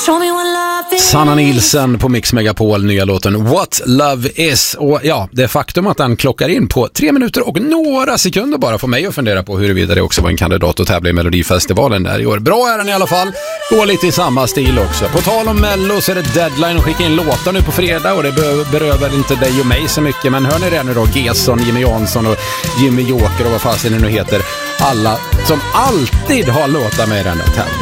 Sanna Nielsen på Mix Megapol, nya låten What Love Is. Och ja, det faktum att den klockar in på 3 minuter och några sekunder bara får mig att fundera på huruvida det också var en kandidat att tävla i Melodifestivalen där i år. Bra är den i alla fall, går lite i samma stil också. På tal om Mello så är det deadline att skicka in låtar nu på fredag och det berövar inte dig och mig så mycket. Men hör ni det nu då, Gesson, Jimmy Jansson och Jimmy Joker och vad fasen det nu heter. Alla som alltid har låtar med i den här tävlingen.